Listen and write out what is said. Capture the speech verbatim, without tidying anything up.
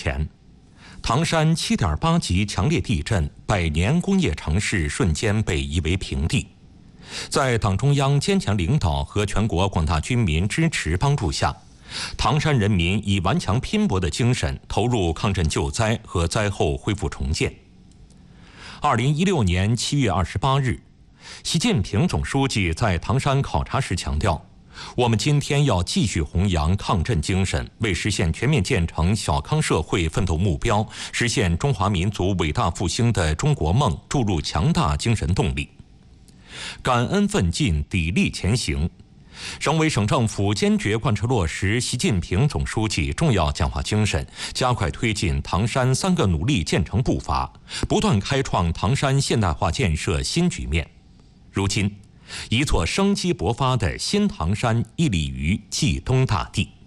前，唐山 七点八 级强烈地震，百年工业城市瞬间被夷为平地。在党中央坚强领导和全国广大军民支持帮助下，唐山人民以顽强拼搏的精神投入抗震救灾和灾后恢复重建。二零一六年七月二十八日，习近平总书记在唐山考察时强调，我们今天要继续弘扬抗震精神，为实现全面建成小康社会奋斗目标，实现中华民族伟大复兴的中国梦注入强大精神动力。感恩奋进，砥砺前行。省委省政府坚决贯彻落实习近平总书记重要讲话精神，加快推进唐山三个努力建成步伐，不断开创唐山现代化建设新局面。如今，一座生机勃发的新唐山屹立于冀东大地。